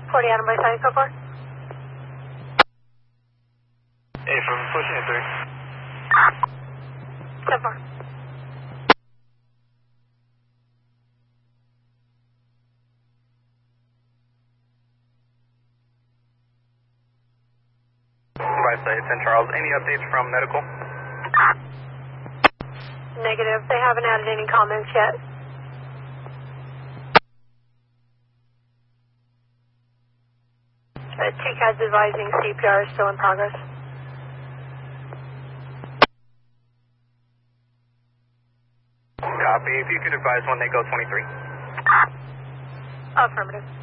40 Adam by side so far. Hey, from pushing it through. So far. By side, St. Charles. Any updates from medical? Negative. They haven't added any comments yet. TCAD's advising CPR is still in progress. Copy. If you could advise when they go 23. Affirmative.